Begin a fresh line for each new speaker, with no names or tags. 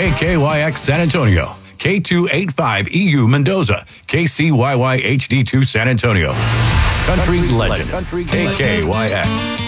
KKYX San Antonio, K285EU Mendoza, KCYY HD2 San Antonio. Country Legend, KKYX.